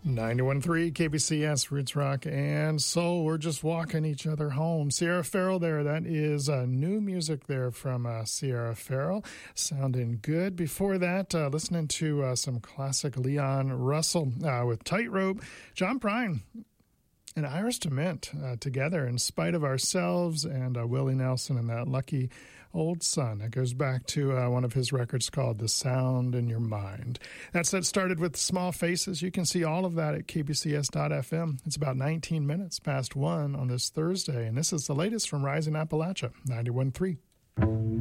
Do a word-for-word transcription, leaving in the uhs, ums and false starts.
ninety-one point three K B C S, Roots Rock and Soul. We're just walking each other home. Sierra Farrell there. That is uh, new music there from uh, Sierra Farrell. Sounding good. Before that, uh, listening to uh, some classic Leon Russell uh, with Tightrope. John Prine and Iris DeMent uh, together, In Spite of Ourselves, and uh, Willie Nelson and That Lucky Old Son. It goes back to uh, one of his records called The Sound in Your Mind. That set started with Small Faces. You can see all of that at K B C S dot F M. It's about nineteen minutes past one on this Thursday, and this is the latest from Rising Appalachia, ninety-one point three.